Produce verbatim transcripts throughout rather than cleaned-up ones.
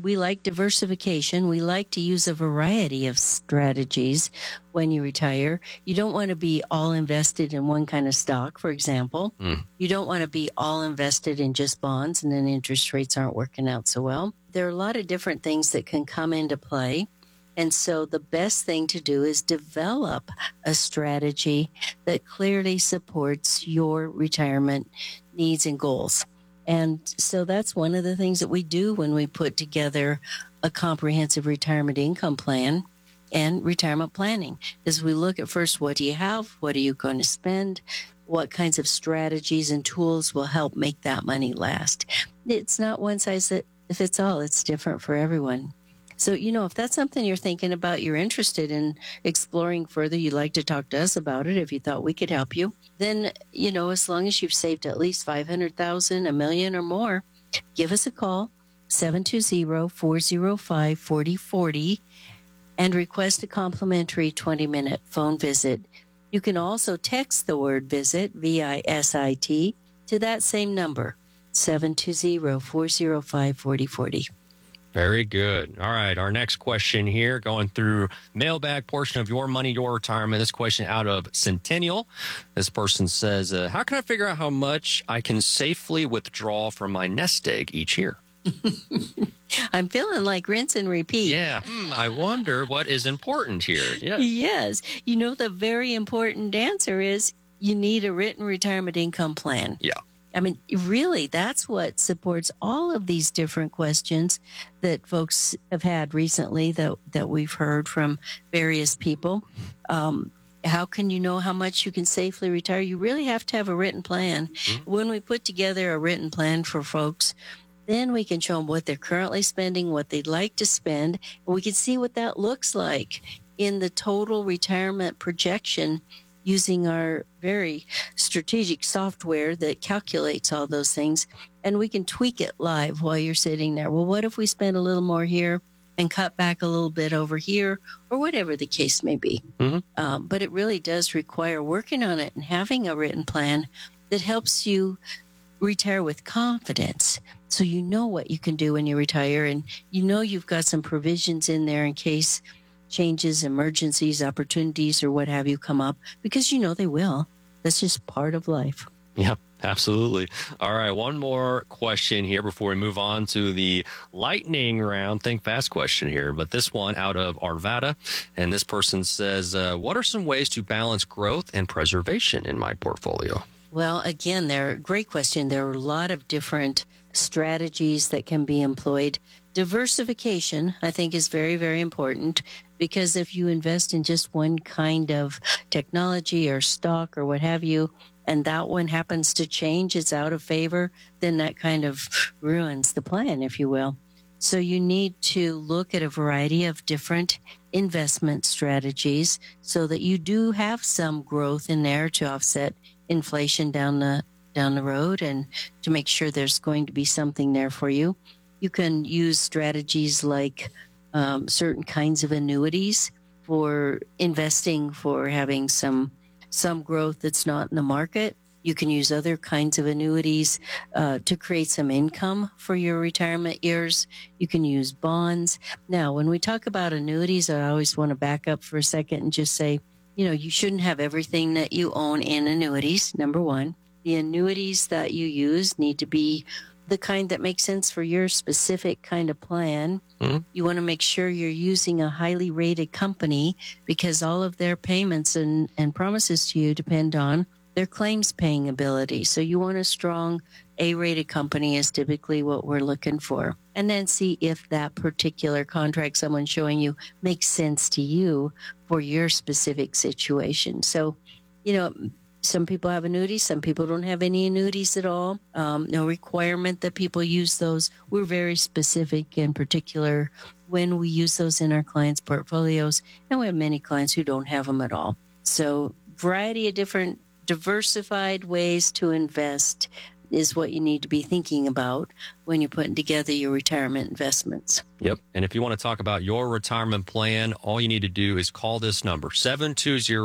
we like diversification. We like to use a variety of strategies when you retire. You don't want to be all invested in one kind of stock, for example. Mm. You don't want to be all invested in just bonds and then interest rates aren't working out so well. There are a lot of different things that can come into play. And so the best thing to do is develop a strategy that clearly supports your retirement needs and goals. And so that's one of the things that we do when we put together a comprehensive retirement income plan and retirement planning, is we look at first, what do you have? What are you going to spend? What kinds of strategies and tools will help make that money last? It's not one size that fits all. It's different for everyone. So, you know, if that's something you're thinking about, you're interested in exploring further, you'd like to talk to us about it if you thought we could help you, then, you know, as long as you've saved at least five hundred thousand dollars, a million or more, give us a call, seven two zero, four zero five, four zero four zero, and request a complimentary twenty-minute phone visit. You can also text the word visit, V I S I T, to that same number, seven two zero, four zero five, four zero four zero. Very good. All right. Our next question here, going through mailbag portion of Your Money, Your Retirement. This question out of Centennial. This person says, uh, how can I figure out how much I can safely withdraw from my nest egg each year? I'm feeling like rinse and repeat. Yeah. Mm, I wonder what is important here. Yeah. Yes. You know, the very important answer is you need a written retirement income plan. Yeah. I mean, really, that's what supports all of these different questions that folks have had recently that, that we've heard from various people. Um, how can you know how much you can safely retire? You really have to have a written plan. Mm-hmm. When we put together a written plan for folks, then we can show them what they're currently spending, what they'd like to spend, and we can see what that looks like in the total retirement projection using our very strategic software that calculates all those things. And we can tweak it live while you're sitting there. Well, what if we spend a little more here and cut back a little bit over here, or whatever the case may be? Mm-hmm. Um, but it really does require working on it and having a written plan that helps you retire with confidence. So you know what you can do when you retire, and you know you've got some provisions in there in case changes, emergencies, opportunities, or what have you come up, because you know they will. That's just part of life. Yep, absolutely. All right, one more question here before we move on to the lightning round think fast question here. But this one out of Arvada, and this person says, uh, what are some ways to balance growth and preservation in my portfolio? Well, again, they're a great question. There are a lot of different strategies that can be employed. Diversification, I think, is very, very important, because if you invest in just one kind of technology or stock or what have you, and that one happens to change, it's out of favor, then that kind of ruins the plan, if you will. So you need to look at a variety of different investment strategies so that you do have some growth in there to offset inflation down the down the road, and to make sure there's going to be something there for you. You can use strategies like um, certain kinds of annuities for investing, for having some some growth that's not in the market. You can use other kinds of annuities uh, to create some income for your retirement years. You can use bonds. Now, when we talk about annuities, I always want to back up for a second and just say, you know, you shouldn't have everything that you own in annuities, number one. The annuities that you use need to be the kind that makes sense for your specific kind of plan. Mm-hmm. You want to make sure you're using a highly rated company, because all of their payments and, and promises to you depend on their claims paying ability. So you want a strong A-rated company is typically what we're looking for. And then see if that particular contract someone's showing you makes sense to you for your specific situation. So, you know, some people have annuities. Some people don't have any annuities at all. Um, no requirement that people use those. We're very specific and particular when we use those in our clients' portfolios. And we have many clients who don't have them at all. So variety of different diversified ways to invest is what you need to be thinking about when you're putting together your retirement investments. Yep. And if you want to talk about your retirement plan, all you need to do is call this number, seven two zero,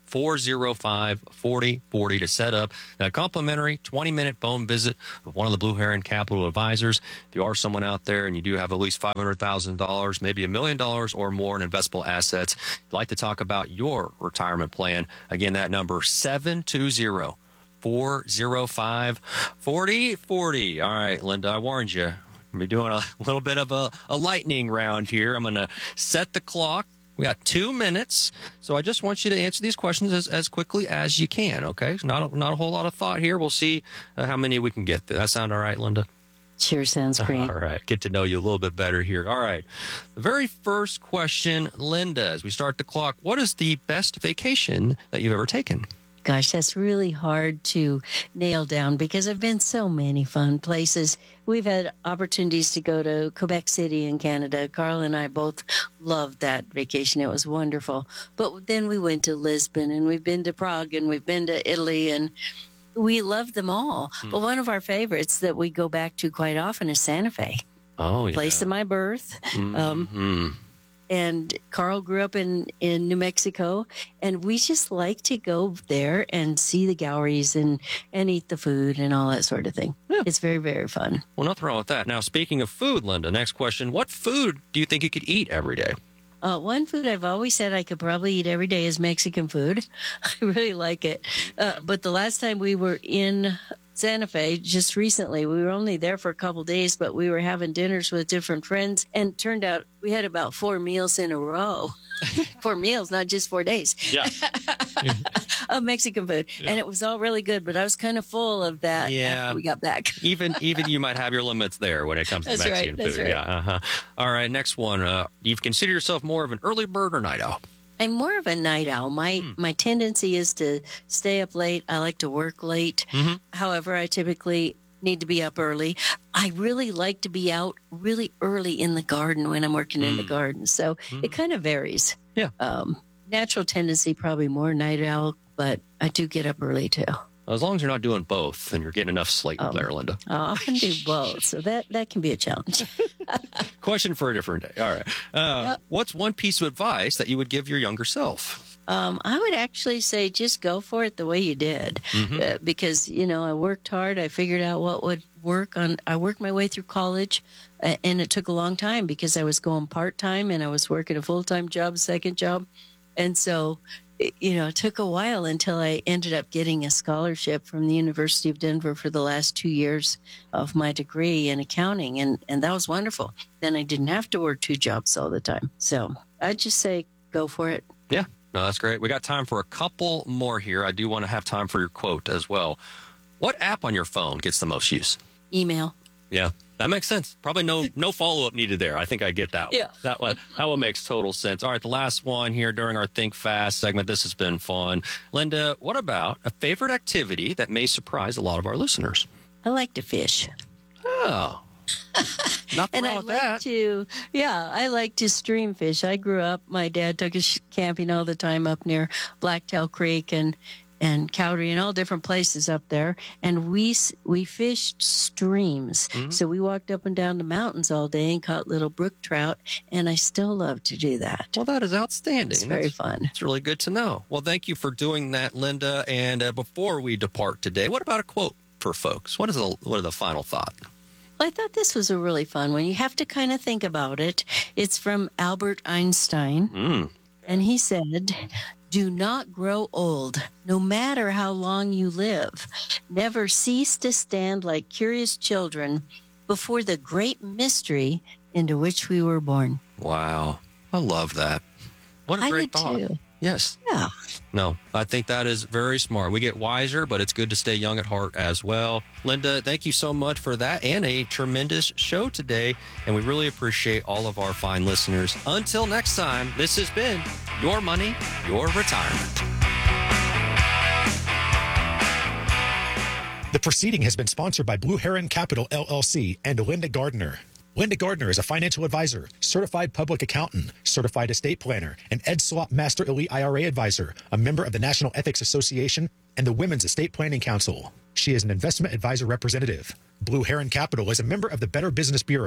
four oh five, four oh four oh to set up a complimentary twenty minute phone visit with one of the Blue Heron Capital advisors. If you are someone out there and you do have at least five hundred thousand dollars, maybe a million dollars or more in investable assets, you'd like to talk about your retirement plan, again, that number seven two zero, four oh five, four oh four oh. All right, Linda, I warned you. We'll be doing a little bit of a, a lightning round here. I'm going to set the clock. We got two minutes, so I just want you to answer these questions as, as quickly as you can, okay? Not a, not a whole lot of thought here. We'll see uh, how many we can get. Does that sound all right, Linda? Sure sounds great. All right. Get to know you a little bit better here. All right. The very first question, Linda, as we start the clock, what is the best vacation that you've ever taken? Gosh, that's really hard to nail down because I've been so many fun places. We've had opportunities to go to Quebec City in Canada. Carl and I both loved that vacation. It was wonderful. But then we went to Lisbon, and we've been to Prague, and we've been to Italy, and we loved them all. Hmm. But one of our favorites that we go back to quite often is Santa Fe. Oh, yeah. Place of my birth. Mm-hmm. Um, And Carl grew up in, in New Mexico, and we just like to go there and see the galleries and, and eat the food and all that sort of thing. Yeah. It's very, very fun. Well, nothing wrong with that. Now, speaking of food, Linda, next question. What food do you think you could eat every day? Uh, one food I've always said I could probably eat every day is Mexican food. I really like it. Uh, but the last time we were in Santa Fe, just recently, we were only there for a couple of days, but we were having dinners with different friends, and it turned out we had about four meals in a row. Four meals, not just four days. Yeah. Of Mexican food. Yeah. And it was all really good, but I was kind of full of that yeah. after we got back. even even you might have your limits there when it comes to that's Mexican right, that's food. Right. Yeah. Uh-huh. All right, next one. Uh, do you consider yourself more of an early bird or night owl? I'm more of a night owl. My hmm. my tendency is to stay up late. I like to work late. Mm-hmm. However, I typically need to be up early. I really like to be out really early in the garden when I'm working mm. in the garden. So mm. it kind of varies. Yeah. Um, natural tendency, probably more night owl, but I do get up early too. As long as you're not doing both and you're getting enough sleep um, there, Linda. Oh, I can do both. So that, that can be a challenge. Question for a different day. All right. Uh, yep. What's one piece of advice that you would give your younger self? Um, I would actually say just go for it the way you did, mm-hmm. uh, because, you know, I worked hard. I figured out what would work on. I worked my way through college, uh, and it took a long time because I was going part-time and I was working a full-time job, second job. And so, you know, it took a while until I ended up getting a scholarship from the University of Denver for the last two years of my degree in accounting. And, and that was wonderful. Then I didn't have to work two jobs all the time. So I'd just say go for it. Yeah. No, that's great. We got time for a couple more here. I do want to have time for your quote as well. What app on your phone gets the most use? Email. Yeah, that makes sense. Probably no no follow-up needed there. I think I get that one. Yeah. That one, that one makes total sense. All right, the last one here during our Think Fast segment. This has been fun. Linda, what about a favorite activity that may surprise a lot of our listeners? I like to fish. Oh. Nothing and wrong I with like that. to, yeah, I like to stream fish. I grew up, my dad took us camping all the time up near Blacktail Creek and, and Cowdery and all different places up there. And we we fished streams. Mm-hmm. So we walked up and down the mountains all day and caught little brook trout. And I still love to do that. Well, that is outstanding. It's very That's, fun. It's really good to know. Well, thank you for doing that, Linda. And uh, before we depart today, what about a quote for folks? What is the, what is the final thought? Well, I thought this was a really fun one. You have to kind of think about it. It's from Albert Einstein. Mm. And he said, "Do not grow old, no matter how long you live. Never cease to stand like curious children before the great mystery into which we were born." Wow. I love that. What a I great did thought. Too. Yes. Yeah. No, I think that is very smart. We get wiser, but it's good to stay young at heart as well. Linda, thank you so much for that and a tremendous show today. And we really appreciate all of our fine listeners. Until next time, this has been Your Money, Your Retirement. The proceeding has been sponsored by Blue Heron Capital, L L C, and Linda Gardner. Linda Gardner is a financial advisor, certified public accountant, certified estate planner, and Ed Slop Master Elite I R A advisor, a member of the National Ethics Association and the Women's Estate Planning Council. She is an investment advisor representative. Blue Heron Capital is a member of the Better Business Bureau.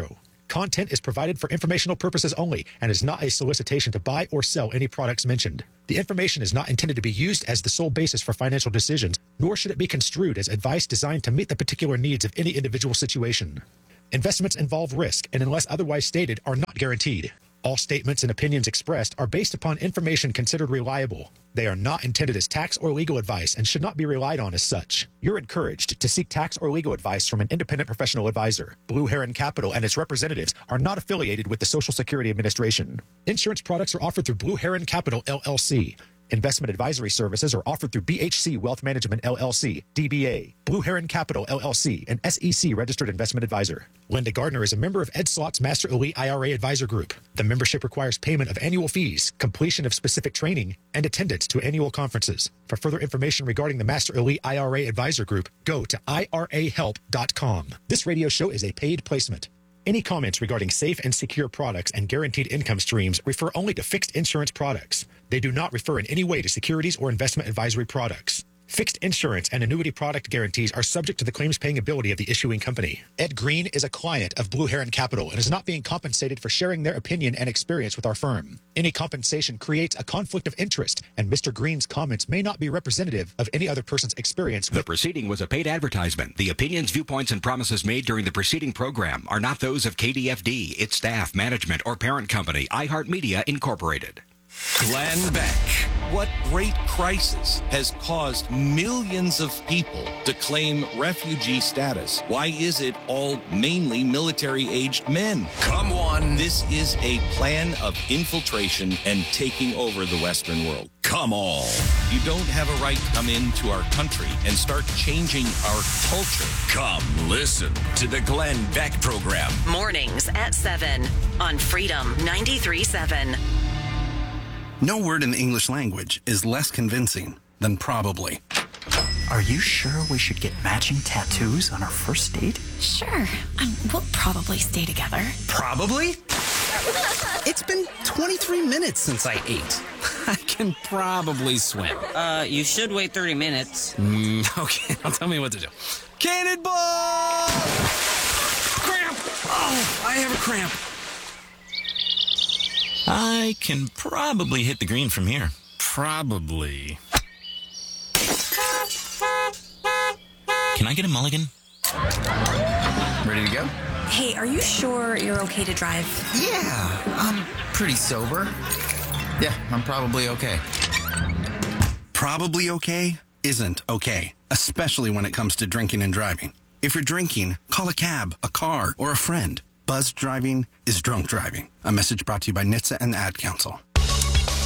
Content is provided for informational purposes only and is not a solicitation to buy or sell any products mentioned. The information is not intended to be used as the sole basis for financial decisions, nor should it be construed as advice designed to meet the particular needs of any individual situation. Investments involve risk and, unless otherwise stated, are not guaranteed. All statements and opinions expressed are based upon information considered reliable. They are not intended as tax or legal advice and should not be relied on as such. You're encouraged to seek tax or legal advice from an independent professional advisor. Blue Heron Capital and its representatives are not affiliated with the Social Security Administration. Insurance products are offered through Blue Heron Capital, L L C. Investment advisory services are offered through B H C Wealth Management, L L C, D B A, Blue Heron Capital, L L C, an S E C registered investment advisor. Linda Gardner is a member of Ed Slott's Master Elite I R A Advisor Group. The membership requires payment of annual fees, completion of specific training, and attendance to annual conferences. For further information regarding the Master Elite I R A Advisor Group, go to I R A help dot com. This radio show is a paid placement. Any comments regarding safe and secure products and guaranteed income streams refer only to fixed insurance products. They do not refer in any way to securities or investment advisory products. Fixed insurance and annuity product guarantees are subject to the claims-paying ability of the issuing company. Ed Green is a client of Blue Heron Capital and is not being compensated for sharing their opinion and experience with our firm. Any compensation creates a conflict of interest, and Mister Green's comments may not be representative of any other person's experience. The proceeding was a paid advertisement. The opinions, viewpoints, and promises made during the preceding program are not those of K D F D, its staff, management, or parent company, iHeartMedia Incorporated. Glenn Beck. What great crisis has caused millions of people to claim refugee status? Why is it all mainly military-aged men? Come on. This is a plan of infiltration and taking over the Western world. Come on. You don't have a right to come into our country and start changing our culture. Come listen to the Glenn Beck program. Mornings at seven on Freedom ninety-three point seven. No word in the English language is less convincing than probably. Are you sure we should get matching tattoos on our first date? Sure. Um, we'll probably stay together. Probably? It's been twenty-three minutes since I ate. I can probably swim. Uh, you should wait thirty minutes. Mm, okay, now tell me what to do. Cannonball! Cramp! Oh, I have a cramp. I can probably hit the green from here. Probably. Can I get a mulligan? Ready to go? Hey, are you sure you're okay to drive? Yeah, I'm pretty sober. Yeah, I'm probably okay. Probably okay isn't okay, especially when it comes to drinking and driving. If you're drinking, call a cab, a car, or a friend. Buzzed driving is drunk driving. A message brought to you by N H T S A and the Ad Council.